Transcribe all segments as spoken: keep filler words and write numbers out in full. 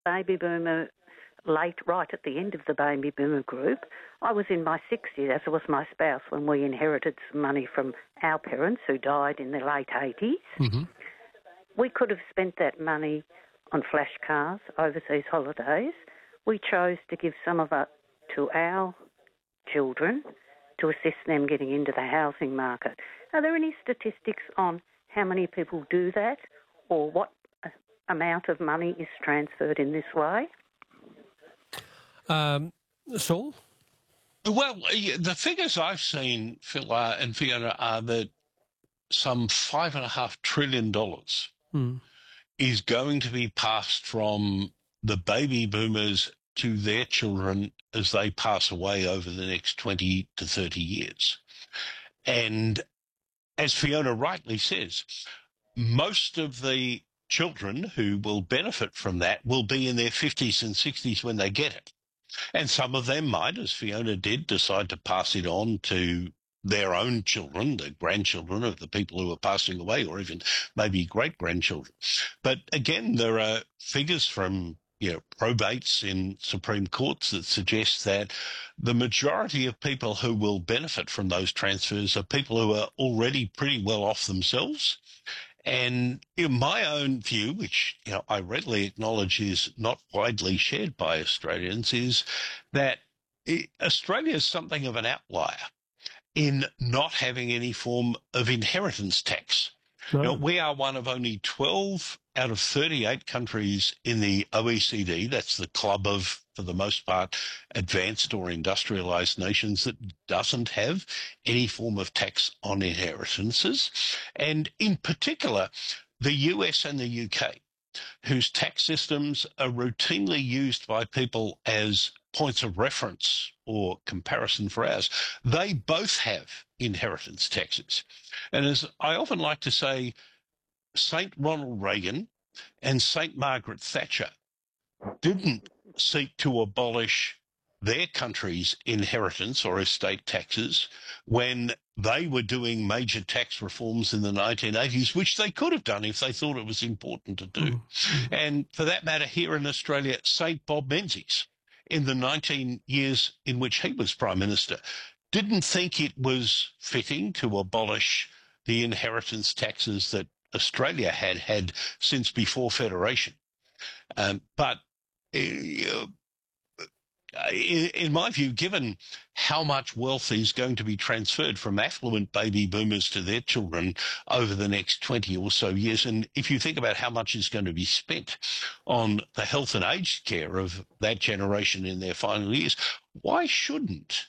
baby boomer, late, right at the end of the baby boomer group. I was in my sixties, as was my spouse, when we inherited some money from our parents who died in the late eighties. Mm-hmm. We could have spent that money on flash cars, overseas holidays. We chose to give some of it to our children to assist them getting into the housing market. Are there any statistics on how many people do that or what amount of money is transferred in this way? Um, Saul? Well, the figures I've seen, Phil uh, and Fiona, are that some five and a half trillion dollars mm. is going to be passed from the baby boomers to their children as they pass away over the next twenty to thirty years. And as Fiona rightly says, most of the children who will benefit from that will be in their fifties and sixties when they get it. And some of them might, as Fiona did, decide to pass it on to their own children, the grandchildren of the people who are passing away, or even maybe great-grandchildren. But again, there are figures from you know, probates in Supreme Courts that suggest that the majority of people who will benefit from those transfers are people who are already pretty well off themselves. And in my own view, which you know I readily acknowledge is not widely shared by Australians, is that Australia is something of an outlier in not having any form of inheritance tax. No. Now, we are one of only twelve out of thirty-eight countries in the O E C D, that's the club of, for the most part, advanced or industrialized nations, that doesn't have any form of tax on inheritances. And in particular, the U S and the U K, whose tax systems are routinely used by people as points of reference or comparison for ours, they both have inheritance taxes. And as I often like to say, Saint Ronald Reagan and Saint Margaret Thatcher didn't seek to abolish their country's inheritance or estate taxes when they were doing major tax reforms in the nineteen eighties, which they could have done if they thought it was important to do. Mm-hmm. And for that matter, here in Australia, Saint Bob Menzies, in the nineteen years in which he was Prime Minister, didn't think it was fitting to abolish the inheritance taxes that Australia had had since before Federation. Um, but uh, in, in my view, given how much wealth is going to be transferred from affluent baby boomers to their children over the next twenty or so years, and if you think about how much is going to be spent on the health and aged care of that generation in their final years, why shouldn't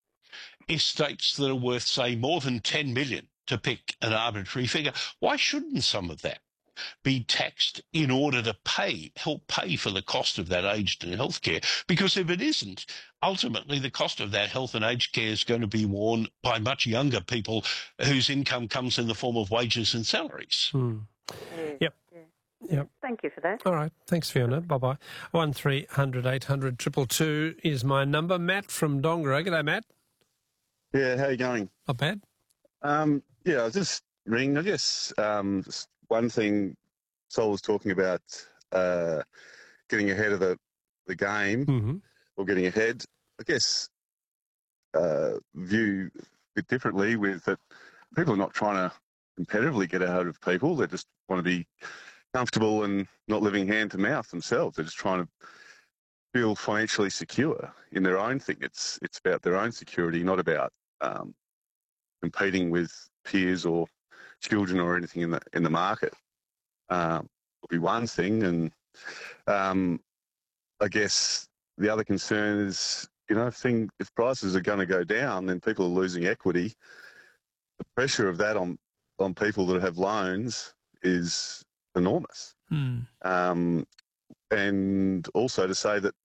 estates that are worth, say, more than ten million, to pick an arbitrary figure, why shouldn't some of that be taxed in order to pay, help pay for the cost of that aged and health care? Because if it isn't, ultimately the cost of that health and aged care is going to be borne by much younger people whose income comes in the form of wages and salaries. Mm. Yep. Yep. Thank you for that. All right. Thanks, Fiona. Bye-bye. one three hundred eight hundred two two two is my number. Matt from Dongara. G'day, Matt. Yeah, how you going? Not bad. Um, yeah, I was just ringing. I guess um, just one thing Sol was talking about, uh, getting ahead of the, the game Mm-hmm. or getting ahead. I guess uh, view a bit differently with that people are not trying to competitively get ahead of people. They just want to be comfortable and not living hand to mouth themselves. They're just trying to feel financially secure in their own thing. It's it's about their own security, not about um, competing with peers or children or anything in the in the market. Um, will be one thing, and um, I guess the other concern is, you know, if thing if prices are going to go down, then people are losing equity. The pressure of that on on people that have loans is enormous. Mm. Um, and also to say that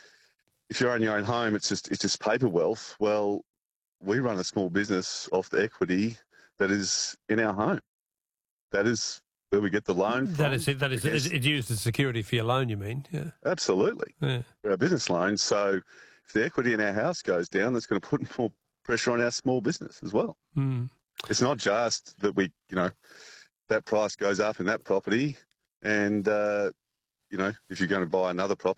if you own your own home, it's just it's just paper wealth. Well, we run a small business off the equity that is in our home. That is where we get the loan from. That is it. That is it. It's used as security for your loan, you mean? Yeah. Absolutely. Yeah. For our business loan. So if the equity in our house goes down, that's going to put more pressure on our small business as well. Mm. It's not just that we, you know, that price goes up in that property and uh, you know, if you're going to buy another property,